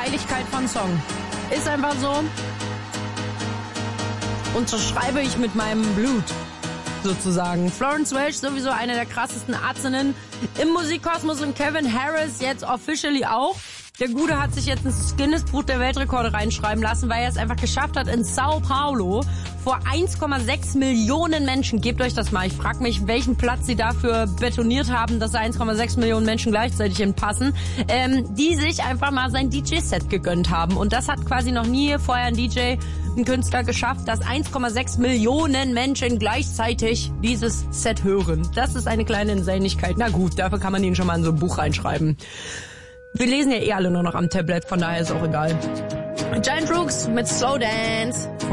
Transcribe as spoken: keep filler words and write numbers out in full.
Geiligkeit von Song. Ist einfach so. Unterschreibe ich mit meinem Blut, sozusagen. Florence Welch, sowieso eine der krassesten Artinnen im Musikkosmos und Kevin Harris jetzt officially auch. Der Gute hat sich jetzt ins Guinness-Buch der Weltrekorde reinschreiben lassen, weil er es einfach geschafft hat, in Sao Paulo vor eins Komma sechs Millionen Menschen, gebt euch das mal, ich frage mich, welchen Platz sie dafür betoniert haben, dass eins Komma sechs Millionen Menschen gleichzeitig hinpassen, ähm, die sich einfach mal sein D J-Set gegönnt haben. Und das hat quasi noch nie vorher ein D J, ein Künstler geschafft, dass eins Komma sechs Millionen Menschen gleichzeitig dieses Set hören. Das ist eine kleine Insanigkeit. Na gut, dafür kann man ihn schon mal in so ein Buch reinschreiben. Wir lesen ja eh alle nur noch am Tablet, von daher ist auch egal. Giant Rooks mit Slow Dance.